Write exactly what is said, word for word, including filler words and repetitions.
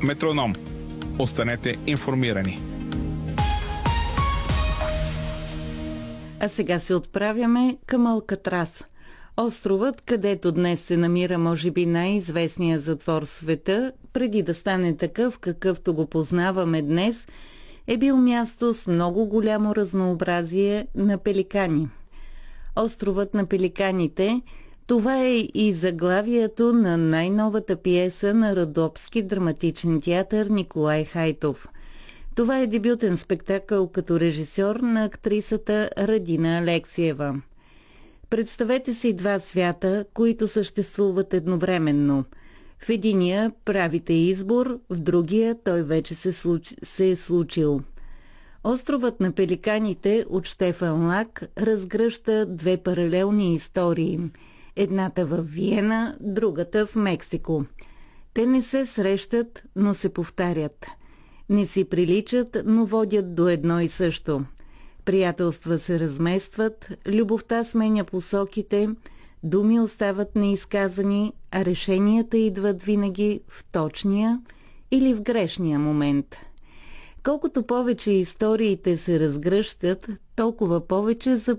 Метроном. Останете информирани. А сега се отправяме към Алкатрас. Островът, където днес се намира може би най-известният затвор в света, преди да стане такъв, какъвто го познаваме днес, е бил място с много голямо разнообразие на пеликани. Островът на пеликаните – това е и заглавието на най-новата пиеса на Родопски драматичен театър Николай Хайтов. Това е дебютен спектакъл като режисьор на актрисата Радина Алексиева. Представете си два свята, които съществуват едновременно. В единия правите избор, в другия той вече се, случ... се е случил. Островът на пеликаните от Щефан Лак разгръща две паралелни истории. Едната в Виена, другата в Мексико. Те не се срещат, но се повтарят. Не си приличат, но водят до едно и също. Приятелства се разместват, любовта сменя посоките, думи остават неизказани, а решенията идват винаги в точния или в грешния момент. Колкото повече историите се разгръщат, толкова повече